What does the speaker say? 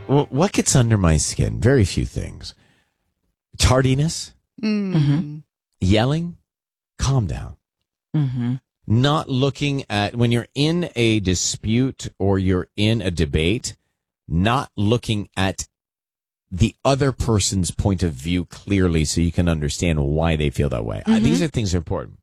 what gets under my skin? Very few things. Tardiness, yelling, calm down. Not looking at, when you're in a dispute or you're in a debate, not looking at the other person's point of view clearly so you can understand why they feel that way. These are things that are important.